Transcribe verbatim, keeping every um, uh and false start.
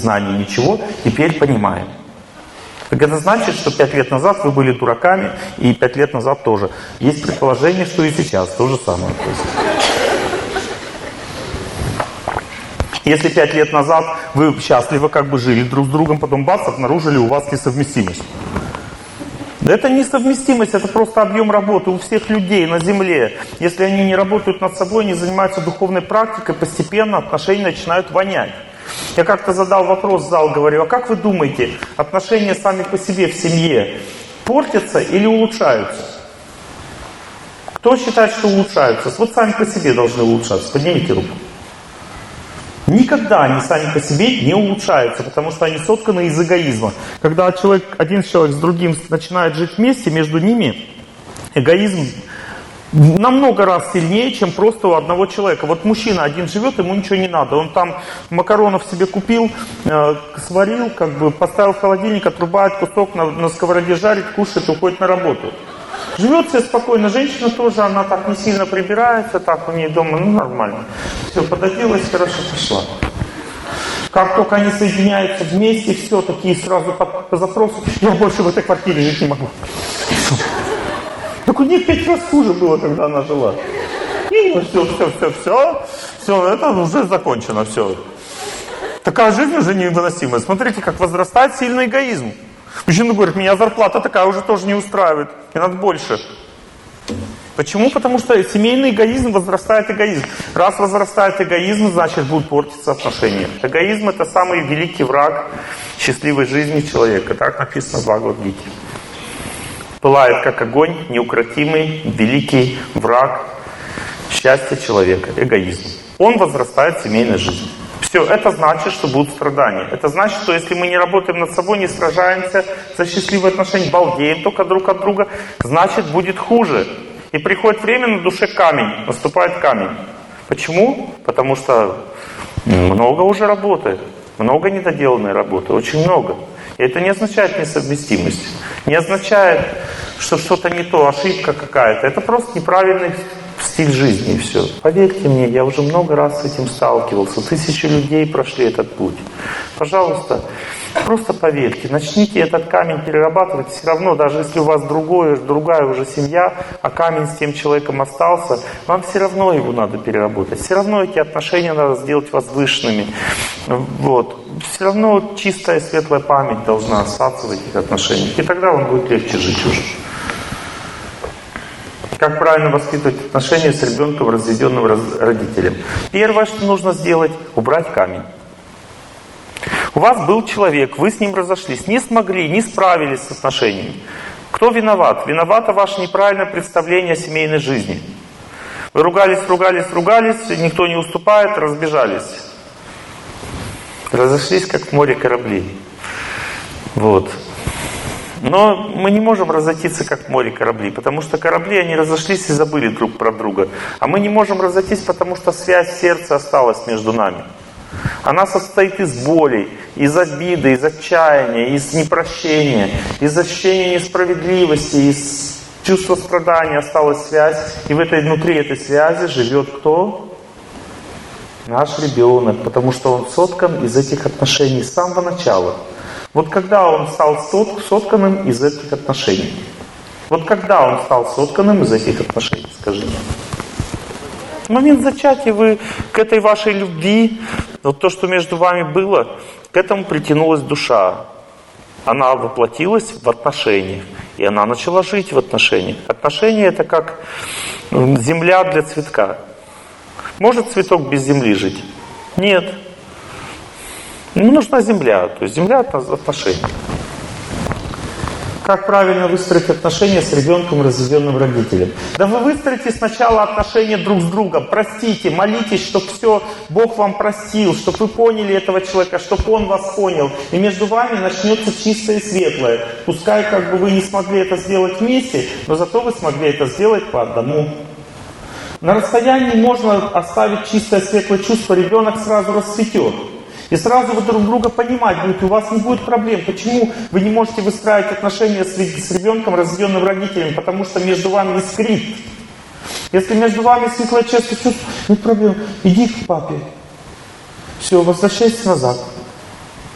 знаний, ничего, теперь понимаем. Так это значит, что пять лет назад вы были дураками, и пять лет назад тоже. Есть предположение, что и сейчас то же самое. То есть, если пять лет назад вы счастливо как бы жили друг с другом, потом бац, обнаружили у вас несовместимость. Это несовместимость, это просто объем работы у всех людей на Земле. Если они не работают над собой, не занимаются духовной практикой, постепенно отношения начинают вонять. Я как-то задал вопрос в зал, говорю, а как вы думаете, отношения сами по себе в семье портятся или улучшаются? Кто считает, что улучшаются? Вот сами по себе должны улучшаться. Поднимите руку. Никогда они сами по себе не улучшаются, потому что они сотканы из эгоизма. Когда человек, один человек с другим начинает жить вместе, между ними эгоизм намного раз сильнее, чем просто у одного человека. Вот мужчина один живет, ему ничего не надо. Он там макаронов себе купил, э, сварил, как бы поставил в холодильник, отрубает кусок, на, на сковороде жарит, кушает, уходит на работу. Живет себе спокойно. Женщина тоже, она так не сильно прибирается, так у нее дома, ну нормально. Все, пододелась, хорошо, пошла. Как только они соединяются вместе, все, такие сразу по, по запросу, я больше в этой квартире жить не могу. Так у них пять раз хуже было, когда она жила. И ну, все, все, все, все, все, это уже закончено, все. Такая жизнь уже невыносимая. Смотрите, как возрастает сильный эгоизм. Мужчина говорит, меня зарплата такая уже тоже не устраивает, мне надо больше. Почему? Потому что семейный эгоизм возрастает эгоизм. Раз возрастает эгоизм, значит будут портиться отношения. Эгоизм — это самый великий враг счастливой жизни человека. Так написано в Бхагавад-гите. Пылает как огонь, неукротимый, великий враг счастья человека, эгоизм. Он возрастает в семейной жизни. Все, это значит, что будут страдания. Это значит, что если мы не работаем над собой, не сражаемся за счастливые отношения, балдеем только друг от друга, значит будет хуже. И приходит время, на душе камень, наступает камень. Почему? Потому что много уже работы, много недоделанной работы, очень много. И это не означает несовместимость, не означает, что что-то не то, ошибка какая-то. Это просто неправильный стиль жизни, и все. Поверьте мне, я уже много раз с этим сталкивался. Тысячи людей прошли этот путь. Пожалуйста, просто поверьте, начните этот камень перерабатывать. Все равно, даже если у вас другое, другая уже семья, а камень с тем человеком остался, вам все равно его надо переработать. Все равно эти отношения надо сделать возвышенными. Вот. Все равно чистая, светлая память должна остаться в этих отношениях. И тогда вам будет легче жить уже. Как правильно воспитывать отношения с ребенком, разведенным родителем? Первое, что нужно сделать, убрать камень. У вас был человек, вы с ним разошлись, не смогли, не справились с отношениями. Кто виноват? Виновато ваше неправильное представление о семейной жизни. Вы ругались, ругались, ругались, никто не уступает, разбежались. Разошлись, как в море кораблей. Вот. Но мы не можем разойтись, как в море корабли, потому что корабли, они разошлись и забыли друг про друга. А мы не можем разойтись, потому что связь сердца осталась между нами. Она состоит из боли, из обиды, из отчаяния, из непрощения, из ощущения несправедливости, из чувства страдания осталась связь. И в этой, внутри этой связи живет кто? Наш ребенок, потому что он соткан из этих отношений с самого начала. Вот когда он стал сотканным из этих отношений? Вот когда он стал сотканным из этих отношений, скажите? В момент зачатия вы к этой вашей любви, вот то, что между вами было, к этому притянулась душа. Она воплотилась в отношениях, и она начала жить в отношениях. Отношения — это как земля для цветка. Может цветок без земли жить? Нет. Ему нужна земля, то есть земля — это отношения. Как правильно выстроить отношения с ребенком, разведенным родителем? Да вы выстроите сначала отношения друг с другом, простите, молитесь, чтобы все Бог вам простил, чтобы вы поняли этого человека, чтобы он вас понял. И между вами начнется чистое и светлое. Пускай как бы вы не смогли это сделать вместе, но зато вы смогли это сделать по одному. На расстоянии можно оставить чистое, светлое чувство, ребенок сразу расцветет. И сразу вы друг друга понимать будете, у вас не будет проблем. Почему вы не можете выстраивать отношения с, с ребенком, разведенным родителем? Потому что между вами искрит. Если между вами светлое чувство, нет проблем, иди к папе. Все, возвращайся назад.